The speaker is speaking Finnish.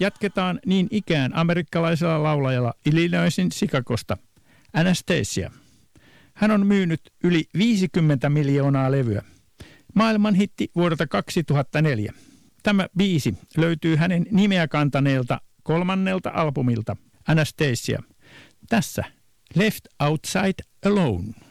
Jatketaan niin ikään amerikkalaisella laulajalla Illinoisin Chicagosta, Anastacia. Hän on myynyt yli 50 miljoonaa levyä. Maailman hitti vuodelta 2004. Tämä biisi löytyy hänen nimeä kantaneelta 3. albumilta Anastacia. Tässä Left Outside Alone.